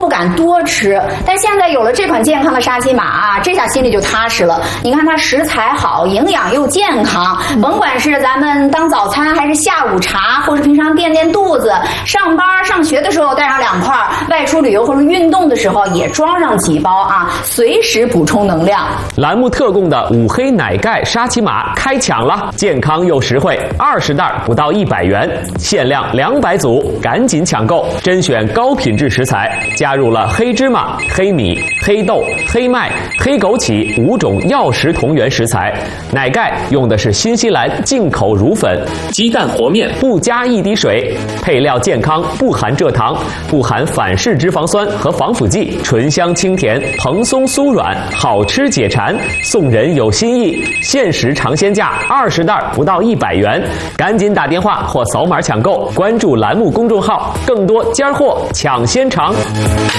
不敢多吃，但现在有了这款健康的沙琪玛啊，这下心里就踏实了。你看它食材好，营养又健康，甭管是咱们当早餐，还是下午茶，或是平常垫肚子，上班上学的时候带上2块，外出旅游或者运动的时候也装上几包啊，随时补充能量。 栏目特供的5黑奶盖沙琪玛开抢了，健康又实惠，20袋不到100元，限量200组，赶紧抢购！甄选高品质食材，加入了黑芝麻、黑米、黑豆、黑麦、黑枸杞5种药食同源食材。奶盖用的是新西兰进口乳粉，鸡蛋和面不加1滴水，配料健康，不含蔗糖，不含反式脂肪酸和防腐剂，醇香清甜，蓬松酥软，好吃解馋。送人有心意，限时尝鲜价20袋不到100元，赶紧打电话或扫码抢购，关注栏目公众号，更多尖货抢先尝。